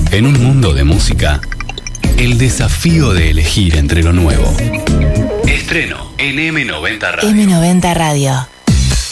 En un mundo de música, el desafío de elegir entre lo nuevo. Estreno en M90 Radio. M90 Radio.